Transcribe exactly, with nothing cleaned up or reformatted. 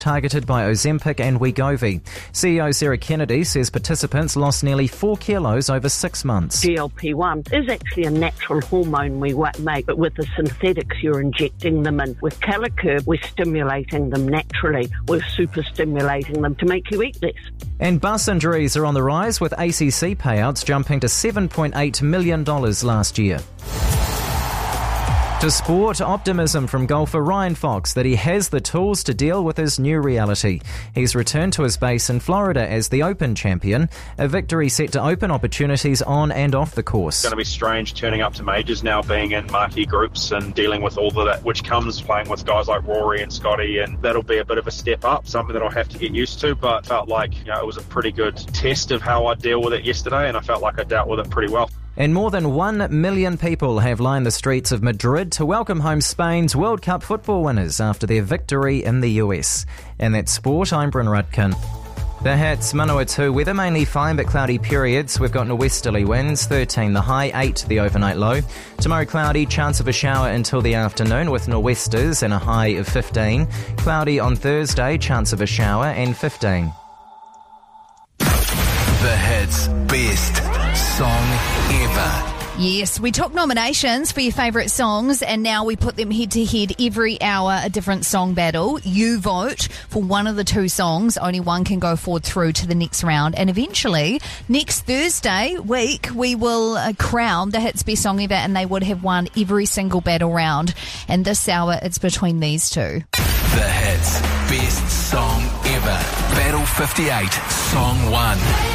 targeted by Ozempic and Wegovy. C E O Sarah Kennedy says participants lost nearly four kilos over six months. G L P one is actually a natural hormone we make, but with the synthetics you're injecting them in. With Calicurb, we're stimulating them naturally. We're super stimulating them to make you eat less. And bus injuries are on the rise, with A C C payouts jumping to seven point eight million dollars last year. To sport, optimism from golfer Ryan Fox that he has the tools to deal with his new reality. He's returned to his base in Florida as the Open champion, a victory set to open opportunities on and off the course. It's going to be strange turning up to majors now, being in marquee groups and dealing with all of that, which comes playing with guys like Rory and Scotty, and that'll be a bit of a step up, something that I'll have to get used to, but felt like, you know, it was a pretty good test of how I deal with it yesterday, and I felt like I dealt with it pretty well. And more than one million people have lined the streets of Madrid to welcome home Spain's World Cup football winners after their victory in the U S. And that's sport, I'm Bryn Rudkin. The Hats, Manawatu, weather mainly fine but cloudy periods. We've got norwesterly winds, thirteen the high, eight the overnight low. Tomorrow cloudy, chance of a shower until the afternoon with nor'westers and a high of fifteen. Cloudy on Thursday, chance of a shower and fifteen. The Hits Best Song Ever. Yes, we took nominations for your favourite songs and now we put them head to head every hour, a different song battle. You vote for one of the two songs. Only one can go forward through to the next round. And eventually, next Thursday week, we will uh, crown the Hits Best Song Ever, and they would have won every single battle round. And this hour, it's between these two. The Hits Best Song Ever. Battle fifty-eight, Song one.